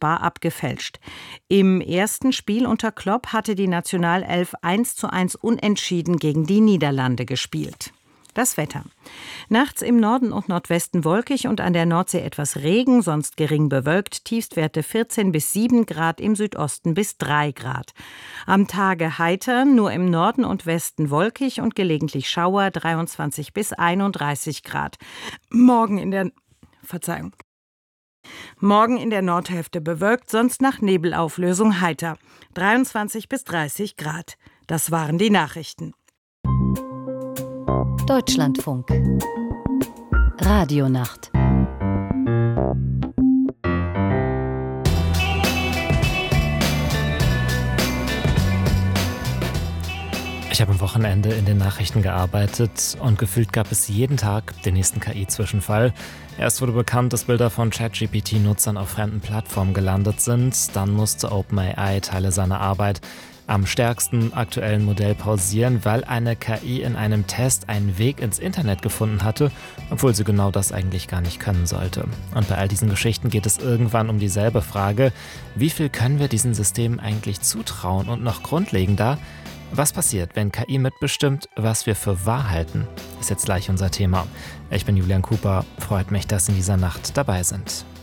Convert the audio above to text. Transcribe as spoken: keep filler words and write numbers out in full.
strafbar abgefälscht. Im ersten Spiel unter Klopp hatte die Nationalelf eins zu eins unentschieden gegen die Niederlande gespielt. Das Wetter. Nachts im Norden und Nordwesten wolkig und an der Nordsee etwas Regen, sonst gering bewölkt. Tiefstwerte vierzehn bis sieben Grad, im Südosten bis drei Grad. Am Tage heiter, nur im Norden und Westen wolkig und gelegentlich Schauer, dreiundzwanzig bis einunddreißig Grad. Morgen in der Verzeihung. Morgen in der Nordhälfte bewölkt, sonst nach Nebelauflösung heiter. dreiundzwanzig bis dreißig Grad. Das waren die Nachrichten. Deutschlandfunk. Radionacht. Ich habe am Wochenende in den Nachrichten gearbeitet und gefühlt gab es jeden Tag den nächsten K I-Zwischenfall. Erst wurde bekannt, dass Bilder von ChatGPT-Nutzern auf fremden Plattformen gelandet sind. Dann musste OpenAI Teile seiner Arbeit am stärksten aktuellen Modell pausieren, weil eine K I in einem Test einen Weg ins Internet gefunden hatte, obwohl sie genau das eigentlich gar nicht können sollte. Und bei all diesen Geschichten geht es irgendwann um dieselbe Frage: Wie viel können wir diesen Systemen eigentlich zutrauen? Und noch grundlegender: Was passiert, wenn K I mitbestimmt, was wir für wahr halten? Ist jetzt gleich unser Thema. Ich bin Julian Cooper, freut mich, dass Sie in dieser Nacht dabei sind.